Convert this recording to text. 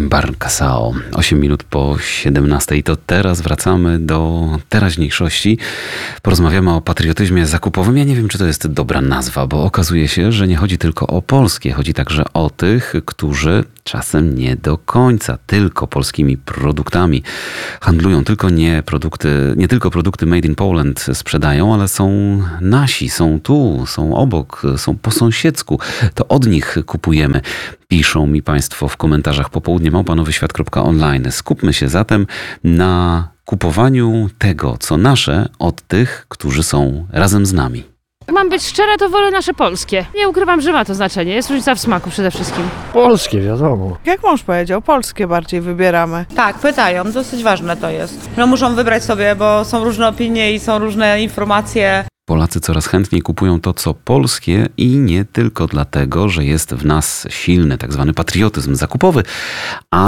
Bar Casao. 8 minut po 17. I to teraz wracamy do teraźniejszości. Porozmawiamy o patriotyzmie zakupowym. Ja nie wiem, czy to jest dobra nazwa, bo okazuje się, że nie chodzi tylko o polskie. Chodzi także o tych, którzy czasem nie do końca tylko polskimi produktami handlują. Nie tylko produkty made in Poland sprzedają, ale są nasi, są tu, są obok, są po sąsiedzku. To od nich kupujemy. Piszą mi Państwo w komentarzach popołudnie@nowyświat.online. Skupmy się zatem na kupowaniu tego, co nasze, od tych, którzy są razem z nami. Jak mam być szczera, to wolę nasze polskie. Nie ukrywam, że ma to znaczenie. Jest różnica w smaku przede wszystkim. Polskie, wiadomo. Jak mąż powiedział, polskie bardziej wybieramy. Tak, pytają, dosyć ważne to jest. No muszą wybrać sobie, bo są różne opinie i są różne informacje. Polacy coraz chętniej kupują to, co polskie i nie tylko dlatego, że jest w nas silny tak zwany patriotyzm zakupowy,